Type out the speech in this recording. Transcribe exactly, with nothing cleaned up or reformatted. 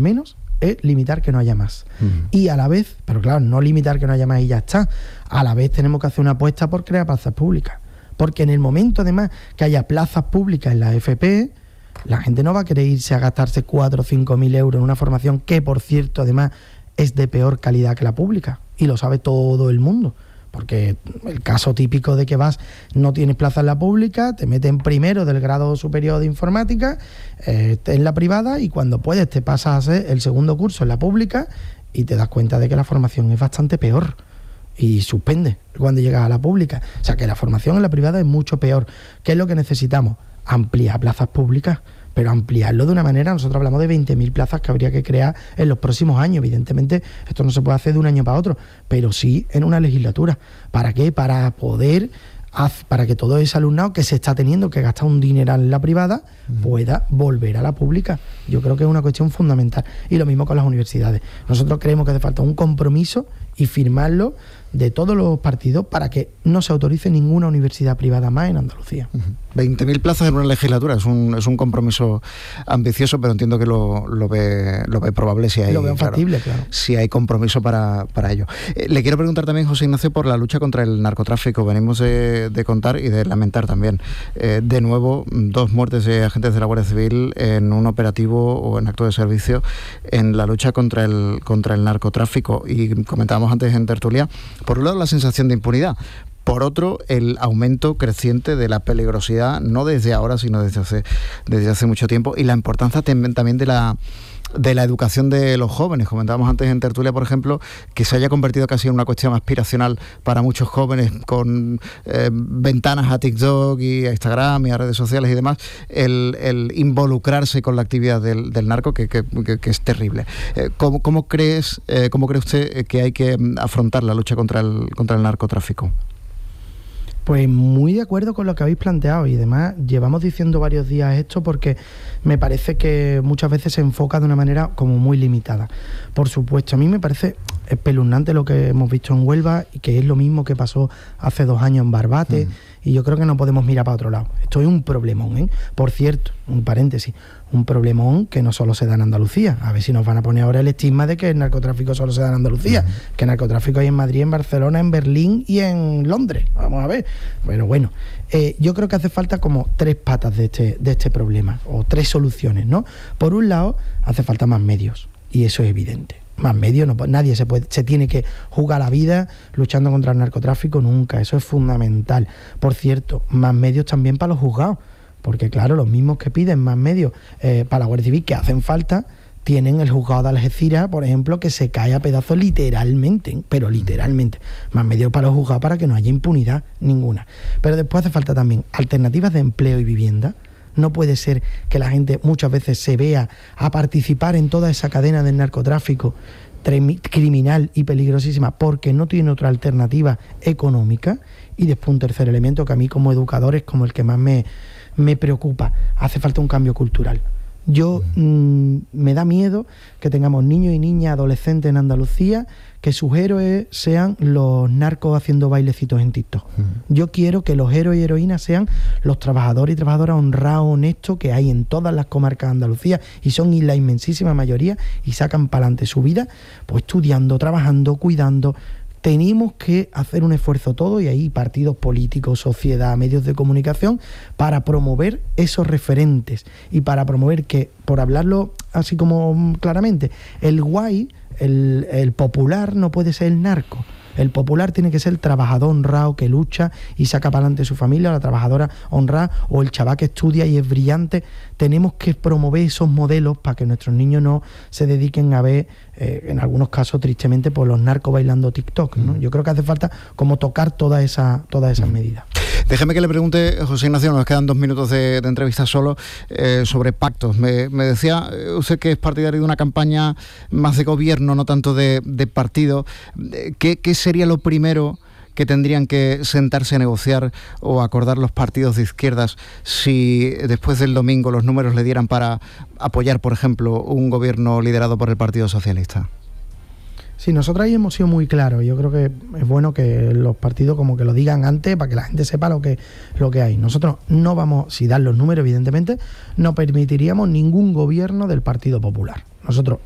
menos es limitar que no haya más. Uh-huh. Y a la vez, pero claro, no limitar que no haya más y ya está, a la vez tenemos que hacer una apuesta por crear plazas públicas. Porque en el momento, además, que haya plazas públicas en la F P, la gente no va a querer irse a gastarse cuatro o cinco mil euros en una formación que, por cierto, además, es de peor calidad que la pública. Y lo sabe todo el mundo. Porque el caso típico de que vas, no tienes plaza en la pública, te meten primero del grado superior de informática, eh, en la privada, y cuando puedes te pasas a hacer el segundo curso en la pública y te das cuenta de que la formación es bastante peor. Y suspende cuando llegas a la pública. O sea, que la formación en la privada es mucho peor. ¿Qué es lo que necesitamos? Ampliar plazas públicas, pero ampliarlo de una manera. Nosotros hablamos de veinte mil plazas que habría que crear en los próximos años. Evidentemente, esto no se puede hacer de un año para otro, pero sí en una legislatura. ¿Para qué? Para poder, para que todo ese alumnado que se está teniendo que gastar un dineral en la privada pueda volver a la pública. Yo creo que es una cuestión fundamental. Y lo mismo con las universidades. Nosotros creemos que hace falta un compromiso y firmarlo de todos los partidos para que no se autorice ninguna universidad privada más en Andalucía. Uh-huh. veinte mil plazas en una legislatura es un, es un compromiso ambicioso, pero entiendo que lo, lo, ve, lo ve probable si hay, lo veo factible, claro, claro. si hay compromiso para, para ello. Eh, le quiero preguntar también, José Ignacio, por la lucha contra el narcotráfico. Venimos de, de contar y de lamentar también, eh, de nuevo, dos muertes de agentes de la Guardia Civil en un operativo o en acto de servicio en la lucha contra el, contra el narcotráfico. Y comentábamos antes en tertulia, por un lado, la sensación de impunidad. Por otro, el aumento creciente de la peligrosidad, no desde ahora, sino desde hace, desde hace mucho tiempo, y la importancia también de la, de la educación de los jóvenes. Comentábamos antes en tertulia, por ejemplo, que se haya convertido casi en una cuestión aspiracional para muchos jóvenes con eh, ventanas a TikTok y a Instagram y a redes sociales y demás, el, el involucrarse con la actividad del, del narco, que, que, que, que es terrible. Eh, ¿cómo, cómo, crees, eh, ¿Cómo cree usted que hay que afrontar la lucha contra el, contra el narcotráfico? Pues muy de acuerdo con lo que habéis planteado, y además llevamos diciendo varios días esto porque me parece que muchas veces se enfoca de una manera como muy limitada. Por supuesto, a mí me parece espeluznante lo que hemos visto en Huelva, y que es lo mismo que pasó hace dos años en Barbate, mm. y yo creo que no podemos mirar para otro lado. Esto es un problemón, ¿eh? Por cierto, un paréntesis, un problemón que no solo se da en Andalucía. A ver si nos van a poner ahora el estigma de que el narcotráfico solo se da en Andalucía, uh-huh. que el narcotráfico hay en Madrid, en Barcelona, en Berlín y en Londres. Vamos a ver. Bueno, bueno, eh, yo creo que hace falta como tres patas de este, de este problema, o tres soluciones, ¿no? Por un lado, hace falta más medios, y eso es evidente. Más medios, no, nadie se puede, se tiene que jugar la vida luchando contra el narcotráfico nunca, eso es fundamental. Por cierto, más medios también para los juzgados, porque claro, los mismos que piden más medios eh, para la Guardia Civil, que hacen falta, tienen el juzgado de Algeciras, por ejemplo, que se cae a pedazos literalmente, pero literalmente. Más medios para los juzgados para que no haya impunidad ninguna. Pero después hace falta también alternativas de empleo y vivienda. No puede ser que la gente muchas veces se vea a participar en toda esa cadena del narcotráfico criminal y peligrosísima porque no tiene otra alternativa económica. Y después un tercer elemento que a mí como educador es como el que más me, me preocupa. Hace falta un cambio cultural. Yo mmm, me da miedo que tengamos niños y niñas adolescentes en Andalucía que sus héroes sean los narcos haciendo bailecitos en TikTok. Uh-huh. Yo quiero que los héroes y heroínas sean los trabajadores y trabajadoras honrados, honestos, que hay en todas las comarcas de Andalucía, y son la inmensísima mayoría, y sacan para adelante su vida pues estudiando, trabajando, cuidando. Tenemos que hacer un esfuerzo todo, y ahí partidos políticos, sociedad, medios de comunicación, para promover esos referentes y para promover que, por hablarlo así como claramente, el guay, el, el popular no puede ser el narco. El popular tiene que ser el trabajador honrado que lucha y saca para adelante su familia, o la trabajadora honrada, o el chaval que estudia y es brillante. Tenemos que promover esos modelos para que nuestros niños no se dediquen a ver, eh, en algunos casos tristemente, por los narcos bailando TikTok, ¿no? Yo creo que hace falta como tocar toda esa, todas esas medidas. Déjeme que le pregunte, José Ignacio, nos quedan dos minutos de, de entrevista solo, eh, sobre pactos. Me, me decía usted que es partidario de una campaña más de gobierno, no tanto de, de partido. ¿Qué, qué sería lo primero que tendrían que sentarse a negociar o acordar los partidos de izquierdas si después del domingo los números le dieran para apoyar, por ejemplo, un gobierno liderado por el Partido Socialista? Sí, nosotros ahí hemos sido muy claros. Yo creo que es bueno que los partidos como que lo digan antes para que la gente sepa lo que, lo que hay. Nosotros no vamos, si dan los números evidentemente, no permitiríamos ningún gobierno del Partido Popular. Nosotros